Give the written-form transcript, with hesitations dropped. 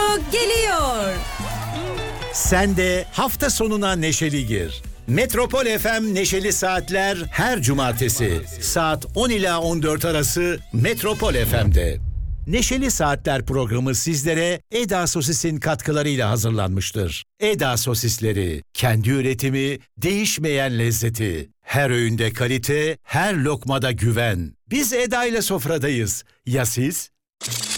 geliyor. Sen de hafta sonuna neşeli gir. Metropol FM Neşeli Saatler her cumartesi saat 10 ila 14 arası Metropol FM'de. Neşeli Saatler programı sizlere Eda Sosis'in katkılarıyla hazırlanmıştır. Eda Sosisleri, kendi üretimi, değişmeyen lezzeti. Her öğünde kalite, her lokmada güven. Biz Eda ile sofradayız. Ya siz?